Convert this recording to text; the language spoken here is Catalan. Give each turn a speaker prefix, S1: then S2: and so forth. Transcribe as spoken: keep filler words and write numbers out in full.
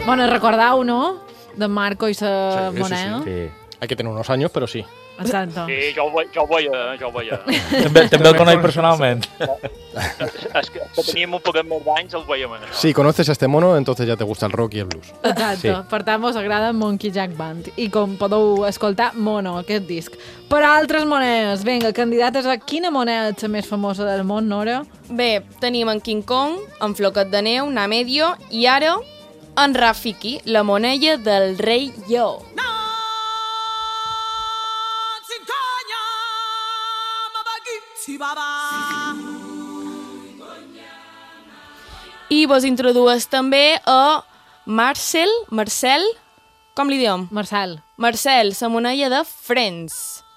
S1: Bueno, recordeu, no? De Marco i la
S2: Sí, sí,
S1: moneda.
S2: sí. Hay que tener unos años, pero sí.
S1: Exacto.
S3: Sí, jo ho, ve- jo ho veia, jo ho veia.
S4: També, també el coneix personalment.
S3: És que, que teníem un poquet més d'anys, el veiem. Això.
S2: Si conoces a este mono, entonces ya te gusta el rock y el blues.
S1: Exacte.
S2: Sí.
S1: Per tant, vos agrada Monkey Jack Band. I com podeu escoltar, Mono, aquest disc. Per altres monedes, vinga, candidates a quina moneda és la més famosa del món, Nora?
S5: Bé, tenim en King Kong, en Floquet de Neu, Namedio i ara en Rafiki, la moneda del rei lleó. I vos introdueix també a Marcel, Marcel, com li diem?
S1: Marcel.
S5: Marcel, la moneda de Friends.